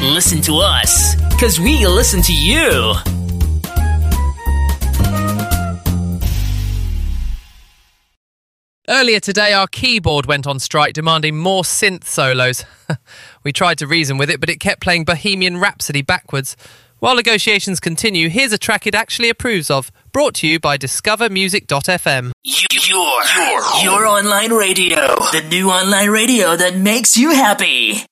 Listen to us, 'cause we listen to you. Earlier today, our keyboard went on strike, demanding more synth solos. We tried to reason with it, but it kept playing Bohemian Rhapsody backwards. While negotiations continue, here's a track it actually approves of, brought to you by discovermusic.fm. Your online radio, the new online radio that makes you happy.